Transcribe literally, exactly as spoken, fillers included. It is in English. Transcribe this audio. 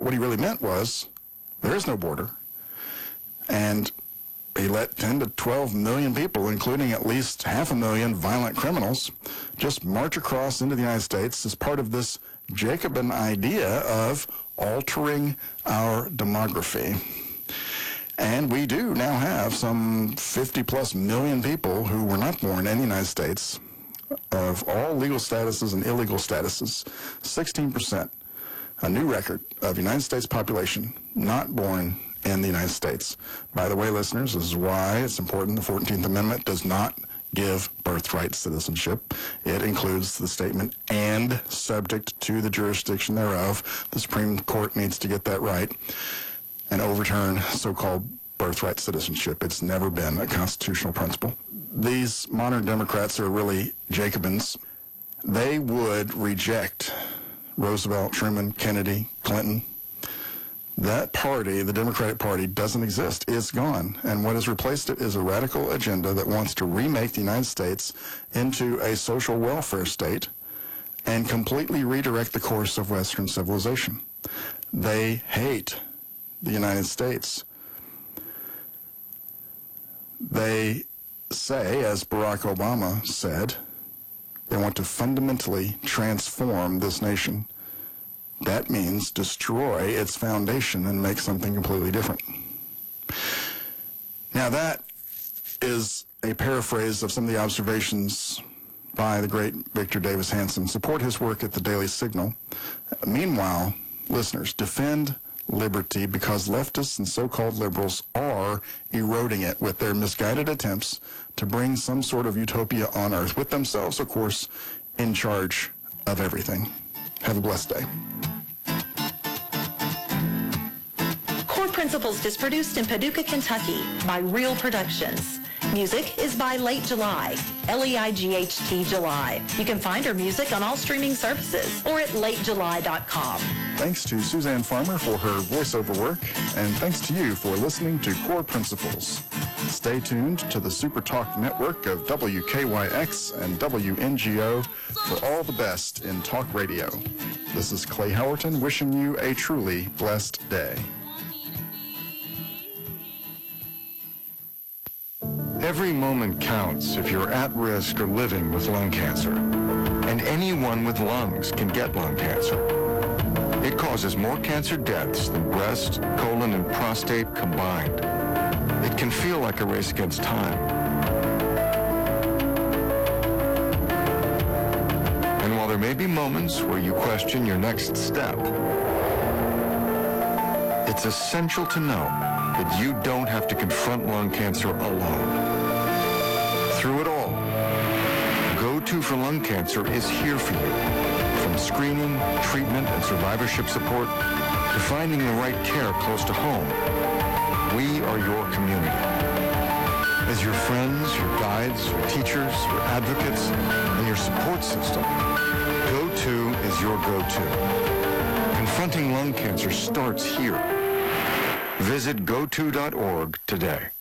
what he really meant was there is no border. And he let ten to twelve million people, including at least half a million violent criminals, just march across into the United States as part of this Jacobin idea of altering our demography. And we do now have some fifty plus million people who were not born in the United States, of all legal statuses and illegal statuses, sixteen percent, a new record of United States population not born in the United States. By the way, listeners, this is why it's important the fourteenth Amendment does not give birthright citizenship. It includes the statement, and subject to the jurisdiction thereof. The Supreme Court needs to get that right and overturn so-called birthright citizenship. It's never been a constitutional principle. These modern Democrats are really Jacobins. They would reject Roosevelt, Truman, Kennedy, Clinton. That party, the Democratic Party, doesn't exist. It's gone. And what has replaced it is a radical agenda that wants to remake the United States into a social welfare state and completely redirect the course of Western civilization. They hate the United States. They say, as Barack Obama said, they want to fundamentally transform this nation. That means destroy its foundation and make something completely different. Now that is a paraphrase of some of the observations by the great Victor Davis Hanson. Support his work at the Daily Signal. Meanwhile, listeners, defend liberty, because leftists and so-called liberals are eroding it with their misguided attempts to bring some sort of utopia on earth, with themselves, of course, in charge of everything. Have a blessed day. Core Principles is produced in Paducah, Kentucky by Real Productions. Music is by Late July, L E I G H T July. You can find her music on all streaming services or at late july dot com. Thanks to Suzanne Farmer for her voiceover work, and thanks to you for listening to Core Principles. Stay tuned to the Super Talk network of W K Y X and W N G O for all the best in talk radio. This is Clay Howerton wishing you a truly blessed day. Every moment counts if you're at risk or living with lung cancer. And anyone with lungs can get lung cancer. It causes more cancer deaths than breast, colon, and prostate combined. It can feel like a race against time. And while there may be moments where you question your next step, it's essential to know that you don't have to confront lung cancer alone. Through it all, Go To for Lung Cancer is here for you. From screening, treatment, and survivorship support to finding the right care close to home, we are your community. As your friends, your guides, your teachers, your advocates, and your support system, Go To is your go-to. Confronting lung cancer starts here. Visit go to dot org today.